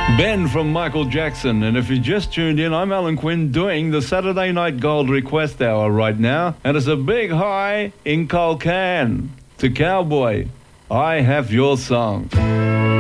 Ben from Michael Jackson, and if you just tuned in, I'm Alan Quinn doing the Saturday Night Gold Request Hour right now, and it's a big hi in Colcan to Cowboy. I have your song.